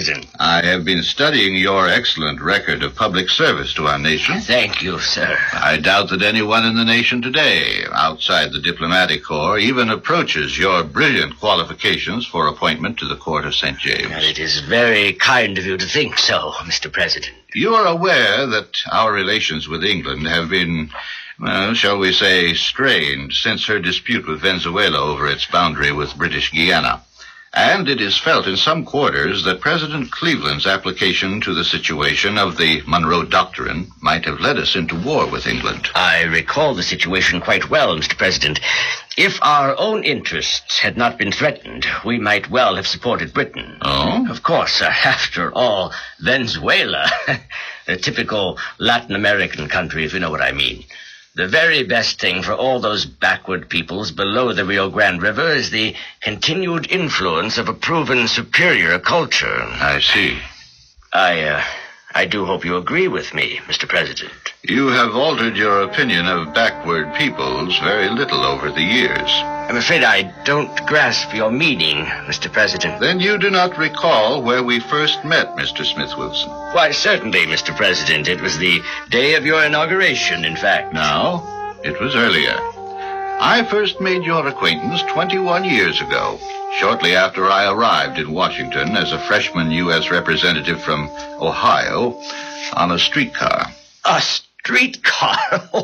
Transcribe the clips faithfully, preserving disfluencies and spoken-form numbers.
President. I have been studying your excellent record of public service to our nation. Thank you, sir. I doubt that anyone in the nation today, outside the diplomatic corps, even approaches your brilliant qualifications for appointment to the court of Saint James. Well, it is very kind of you to think so, Mister President. You are aware that our relations with England have been, well, shall we say, strained since her dispute with Venezuela over its boundary with British Guiana. And it is felt in some quarters that President Cleveland's application to the situation of the Monroe Doctrine might have led us into war with England. I recall the situation quite well, Mister President. If our own interests had not been threatened, we might well have supported Britain. Oh? Of course, uh, after all, Venezuela, a typical Latin American country, if you know what I mean. The very best thing for all those backward peoples below the Rio Grande River is the continued influence of a proven superior culture. I see. I, uh, I do hope you agree with me, Mister President. You have altered your opinion of backward peoples very little over the years. I'm afraid I don't grasp your meaning, Mister President. Then you do not recall where we first met, Mister Smith-Wilson. Why, certainly, Mister President. It was the day of your inauguration, in fact. No, it was earlier. I first made your acquaintance twenty-one years ago, shortly after I arrived in Washington as a freshman U S representative from Ohio on a streetcar. A streetcar?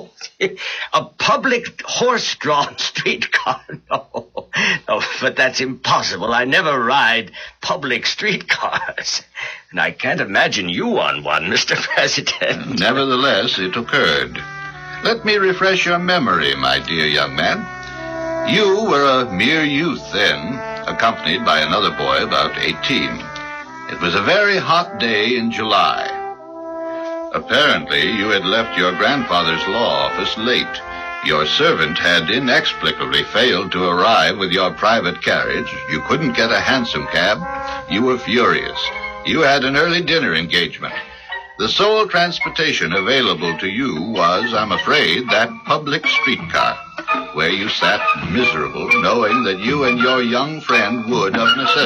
A public horse-drawn streetcar? No. No, but that's impossible. I never ride public streetcars. And I can't imagine you on one, Mister President. Nevertheless, it occurred. Let me refresh your memory, my dear young man. You were a mere youth then, accompanied by another boy about eighteen. It was a very hot day in July. Apparently, you had left your grandfather's law office late. Your servant had inexplicably failed to arrive with your private carriage. You couldn't get a hansom cab. You were furious. You had an early dinner engagement. The sole transportation available to you was, I'm afraid, that public streetcar, where you sat miserable, knowing that you and your young friend would, of necessity,